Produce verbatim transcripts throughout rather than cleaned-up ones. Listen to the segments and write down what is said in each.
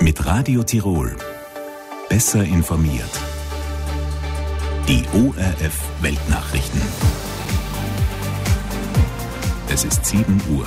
Mit Radio Tirol. Besser informiert. Die O R F Weltnachrichten. Es ist sieben Uhr.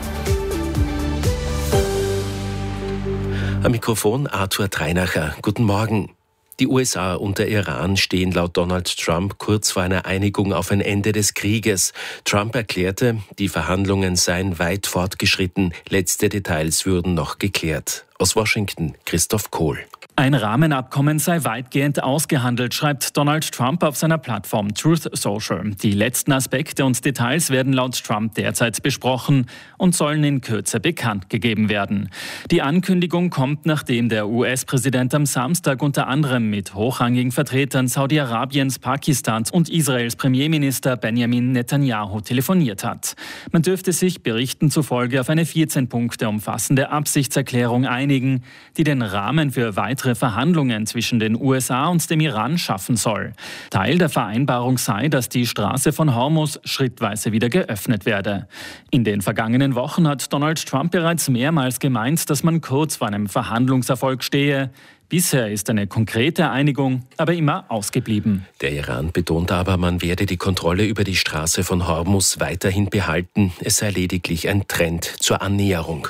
Am Mikrofon Arthur Treinacher. Guten Morgen. Die U S A und der Iran stehen laut Donald Trump kurz vor einer Einigung auf ein Ende des Krieges. Trump erklärte, die Verhandlungen seien weit fortgeschritten, letzte Details würden noch geklärt. Aus Washington, Christoph Kohl. Ein Rahmenabkommen sei weitgehend ausgehandelt, schreibt Donald Trump auf seiner Plattform Truth Social. Die letzten Aspekte und Details werden laut Trump derzeit besprochen und sollen in Kürze bekannt gegeben werden. Die Ankündigung kommt, nachdem der U S-Präsident am Samstag unter anderem mit hochrangigen Vertretern Saudi-Arabiens, Pakistans und Israels Premierminister Benjamin Netanyahu telefoniert hat. Man dürfte sich Berichten zufolge auf eine vierzehn Punkte umfassende Absichtserklärung einigen, die den Rahmen für weitere Verhandlungen zwischen den U S A und dem Iran schaffen soll. Teil der Vereinbarung sei, dass die Straße von Hormuz schrittweise wieder geöffnet werde. In den vergangenen Wochen hat Donald Trump bereits mehrmals gemeint, dass man kurz vor einem Verhandlungserfolg stehe. Bisher ist eine konkrete Einigung aber immer ausgeblieben. Der Iran betont aber, man werde die Kontrolle über die Straße von Hormuz weiterhin behalten. Es sei lediglich ein Trend zur Annäherung.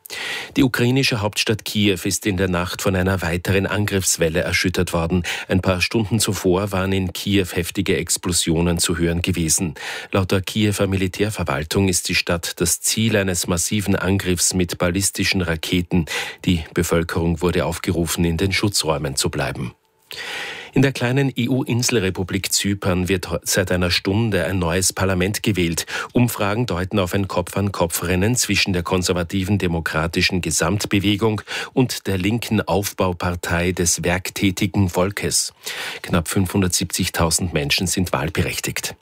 Die ukrainische Hauptstadt Kiew ist in der Nacht von einer weiteren Angriffswelle erschüttert worden. Ein paar Stunden zuvor waren in Kiew heftige Explosionen zu hören gewesen. Laut der Kiewer Militärverwaltung ist die Stadt das Ziel eines massiven Angriffs mit ballistischen Raketen. Die Bevölkerung wurde aufgerufen, in den Schutzräumen zu bleiben. In der kleinen E U-Inselrepublik Zypern wird seit einer Stunde ein neues Parlament gewählt. Umfragen deuten auf ein Kopf-an-Kopf-Rennen zwischen der konservativen demokratischen Gesamtbewegung und der linken Aufbaupartei des werktätigen Volkes. Knapp fünfhundertsiebzigtausend Menschen sind wahlberechtigt.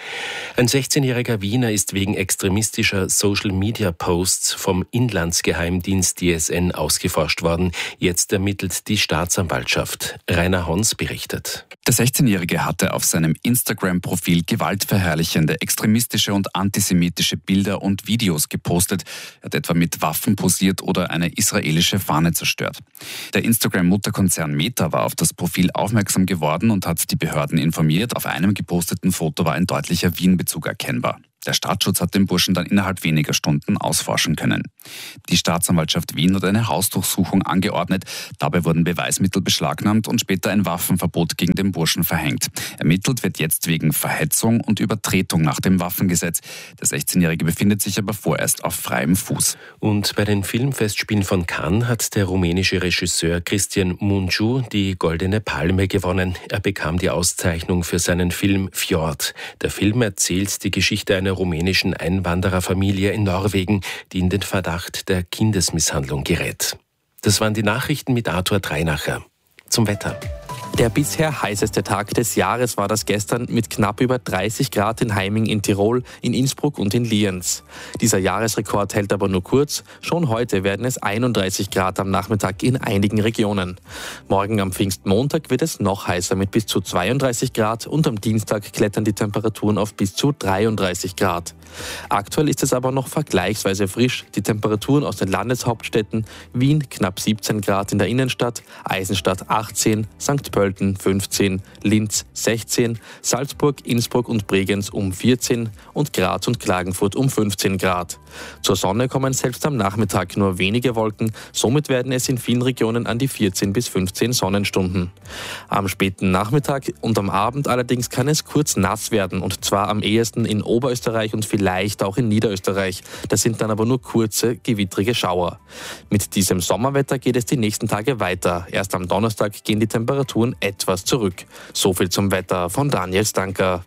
Ein sechzehnjähriger Wiener ist wegen extremistischer Social-Media-Posts vom Inlandsgeheimdienst D S N ausgeforscht worden. Jetzt ermittelt die Staatsanwaltschaft. Rainer Hons berichtet. Der sechzehnjährige hatte auf seinem Instagram-Profil gewaltverherrlichende, extremistische und antisemitische Bilder und Videos gepostet. Er hat etwa mit Waffen posiert oder eine israelische Fahne zerstört. Der Instagram-Mutterkonzern Meta war auf das Profil aufmerksam geworden und hat die Behörden informiert. Auf einem geposteten Foto war ein deutlicher Wien-Bezug erkennbar. Der Staatsschutz hat den Burschen dann innerhalb weniger Stunden ausforschen können. Die Staatsanwaltschaft Wien hat eine Hausdurchsuchung angeordnet. Dabei wurden Beweismittel beschlagnahmt und später ein Waffenverbot gegen den Burschen verhängt. Ermittelt wird jetzt wegen Verhetzung und Übertretung nach dem Waffengesetz. Der sechzehnjährige befindet sich aber vorerst auf freiem Fuß. Und bei den Filmfestspielen von Cannes hat der rumänische Regisseur Cristian Mungiu die Goldene Palme gewonnen. Er bekam die Auszeichnung für seinen Film Fjord. Der Film erzählt die Geschichte einer rumänischen Einwandererfamilie in Norwegen, die in den Verdacht der Kindesmisshandlung gerät. Das waren die Nachrichten mit Arthur Treinacher. Zum Wetter. Der bisher heißeste Tag des Jahres war das gestern mit knapp über dreißig Grad in Heiming in Tirol, in Innsbruck und in Lienz. Dieser Jahresrekord hält aber nur kurz. Schon heute werden es einunddreißig Grad am Nachmittag in einigen Regionen. Morgen am Pfingstmontag wird es noch heißer mit bis zu zweiunddreißig Grad und am Dienstag klettern die Temperaturen auf bis zu dreiunddreißig Grad. Aktuell ist es aber noch vergleichsweise frisch. Die Temperaturen aus den Landeshauptstädten: Wien knapp siebzehn Grad in der Innenstadt, Eisenstadt achtzehn, Sankt Pölten fünfzehn, Linz sechzehn, Salzburg, Innsbruck und Bregenz um vierzehn und Graz und Klagenfurt um fünfzehn Grad. Zur Sonne kommen selbst am Nachmittag nur wenige Wolken, somit werden es in vielen Regionen an die vierzehn bis fünfzehn Sonnenstunden. Am späten Nachmittag und am Abend allerdings kann es kurz nass werden, und zwar am ehesten in Oberösterreich und vielleicht auch in Niederösterreich. Das sind dann aber nur kurze, gewittrige Schauer. Mit diesem Sommerwetter geht es die nächsten Tage weiter. Erst am Donnerstag gehen die Temperaturen etwas zurück. So viel zum Wetter von Daniel Stanker.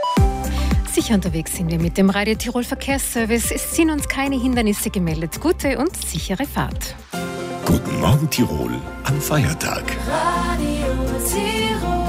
Sicher unterwegs sind wir mit dem Radio Tirol Verkehrsservice. Es sind uns keine Hindernisse gemeldet. Gute und sichere Fahrt. Guten Morgen Tirol am Feiertag. Radio Tirol.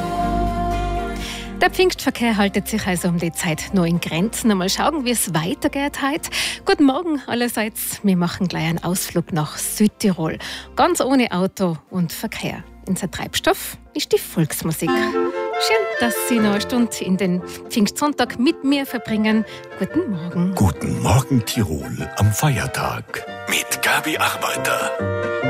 Der Pfingstverkehr haltet sich also um die Zeit noch in Grenzen. Mal schauen, wie es weitergeht heute. Guten Morgen allerseits. Wir machen gleich einen Ausflug nach Südtirol. Ganz ohne Auto und Verkehr. Unser Treibstoff ist die Volksmusik. Schön, dass Sie noch eine Stunde in den Pfingstsonntag mit mir verbringen. Guten Morgen. Guten Morgen Tirol am Feiertag mit Gabi Arbeiter.